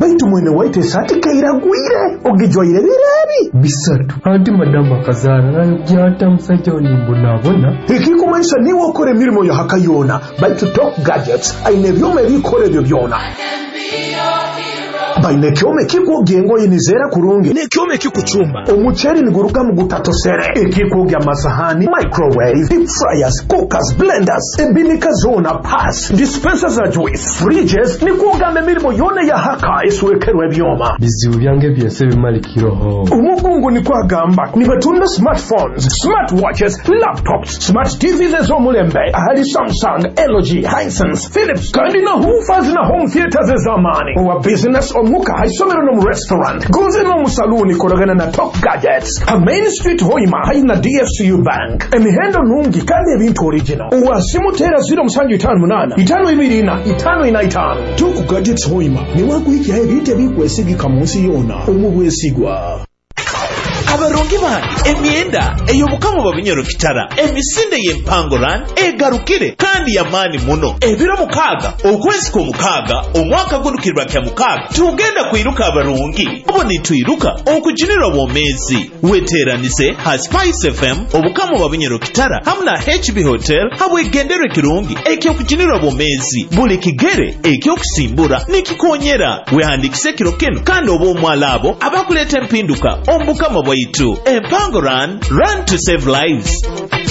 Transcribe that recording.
baitu mwene waite sati kairagwire ogijwaire birari bisatu anti madama akazara nayo gyata musajja onimbonabona ekikumanisha niwe okora emirimo ya hakayona baitu Top Gadgets aine ebyuma ebikora ebyo byona baine ekyoma ekikwoogya engoye nizera kurungi n'ekyoma ekikucumba omuceeri niguruga mu gutatosere ekikwoogya amasahani microwave deep fryers cookers blenders ebinika zoona pass dispensers za juice fridges nikwogamba emirimo yona ya haka esulekerwa ebyoma bizibu byange byose bimalikiroho omugungu nikwagamba nibatunda smartphones smartwatches laptops smart TVs ez'omulembe ahali Samsung LG Hisense Philips kandi na hoofers na home theaters ez'amaani owa business omuka haisomero no mu restaurant goze no mu saluni koragana na Top Gadgets ha Main Street Hoima haina DFCU Bank emihendo nungi kandi ebintu original owa simutera 0758 524 Top Gadgets Hoima ni wakuhiki ebite bikwesigika munsi yona omubwesigwa abarongi bange emyenda ey'obukamu babinyoro kitara emisinde y'empangoran egarukire kandi yamaani muno ebiro 6 okwezi kw'omukaaga omwaka gudukirwa kya 6 tugenda kwiruka abarungi obo nitwiruka okujinira bwomezi weteranise ha Spice FM obukamu babinyoro kitara hamu na HB Hotel habwegendere kirungi ekyokujinira bwomezi buli kigere ekyokusimbura nikikonyera wehandikise kiro keno kandi oba omwala abo abakuleta empinduka ombukama bwaitu empango run to save lives.